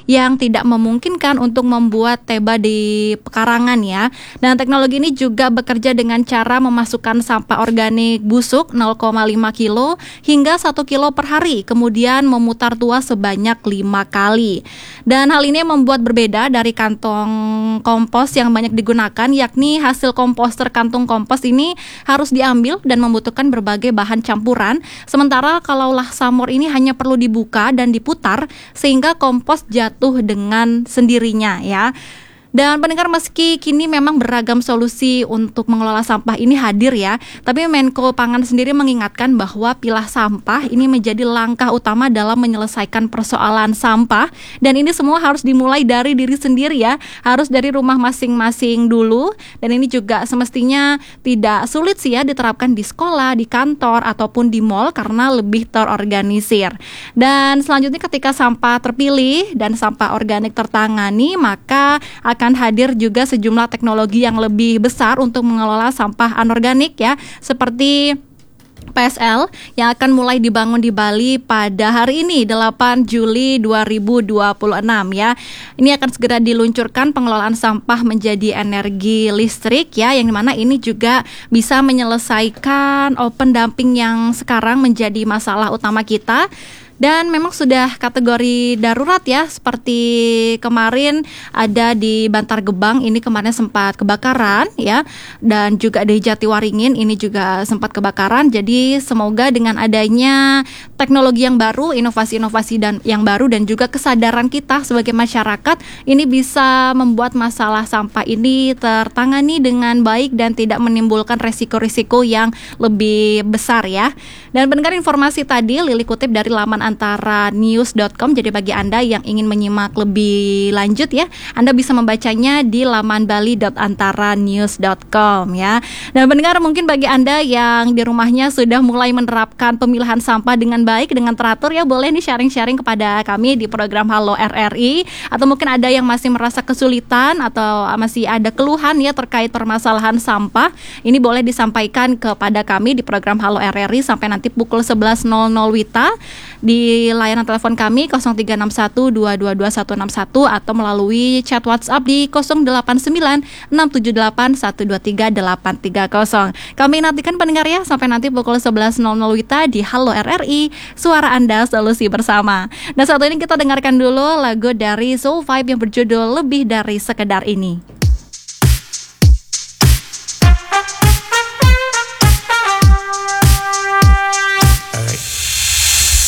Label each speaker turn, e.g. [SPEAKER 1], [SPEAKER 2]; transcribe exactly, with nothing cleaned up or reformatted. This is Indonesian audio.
[SPEAKER 1] yang tidak memungkinkan untuk membuat teba di pekarangan ya. Dan teknologi ini juga bekerja dengan cara memasukkan sampah organik busuk nol koma lima kilo hingga satu kilo per hari, kemudian memutar tuas sebanyak lima kali. Dan hal ini membuat berbeda dari kantong kompos yang banyak digunakan, yakni hasil komposter kantung kompos ini harus diambil dan membutuhkan berbagai bahan campuran. Sementara kalau samur ini hanya perlu dibuka dan diputar sehingga kompos jatuh dengan sendirinya ya. Dan pendengar, meski kini memang beragam solusi untuk mengelola sampah ini hadir ya, tapi Menko Pangan sendiri mengingatkan bahwa pilah sampah ini menjadi langkah utama dalam menyelesaikan persoalan sampah. Dan ini semua harus dimulai dari diri sendiri ya, harus dari rumah masing-masing dulu. Dan ini juga semestinya tidak sulit sih ya diterapkan di sekolah, di kantor, ataupun di mall karena lebih terorganisir. Dan selanjutnya ketika sampah terpilih dan sampah organik tertangani, maka akan hadir juga sejumlah teknologi yang lebih besar untuk mengelola sampah anorganik ya, seperti P S L yang akan mulai dibangun di Bali pada hari ini delapan Juli dua ribu dua puluh enam ya. Ini akan segera diluncurkan pengelolaan sampah menjadi energi listrik ya, yang dimana ini juga bisa menyelesaikan open dumping yang sekarang menjadi masalah utama kita. Dan memang sudah kategori darurat ya, seperti kemarin ada di Bantar Gebang, ini kemarin sempat kebakaran ya, dan juga di Jatiwaringin ini juga sempat kebakaran. Jadi semoga dengan adanya teknologi yang baru, inovasi-inovasi dan yang baru, dan juga kesadaran kita sebagai masyarakat, ini bisa membuat masalah sampah ini tertangani dengan baik dan tidak menimbulkan resiko-risiko yang lebih besar ya. Dan pendengar, informasi tadi Lili kutip dari laman antara news dot com. Jadi bagi Anda yang ingin menyimak lebih lanjut ya, Anda bisa membacanya di laman bali dot antara news dot com ya. Dan pendengar, mungkin bagi Anda yang di rumahnya sudah mulai menerapkan pemilahan sampah dengan baik, dengan teratur ya, boleh nih sharing-sharing kepada kami di program Halo R R I. Atau mungkin ada yang masih merasa kesulitan atau masih ada keluhan ya terkait permasalahan sampah, ini boleh disampaikan kepada kami di program Halo R R I sampai nanti pukul sebelas nol nol W I T A di layanan telepon kami nol tiga enam satu dua dua dua satu enam satu atau melalui chat WhatsApp di nol delapan sembilan enam tujuh delapan satu dua tiga delapan tiga nol. Kami nantikan pendengar ya sampai nanti pukul sebelas nol nol W I T A di Halo R R I, suara Anda, solusi bersama. Dan saat ini kita dengarkan dulu lagu dari Soul Vibe yang berjudul Lebih Dari Sekedar Ini.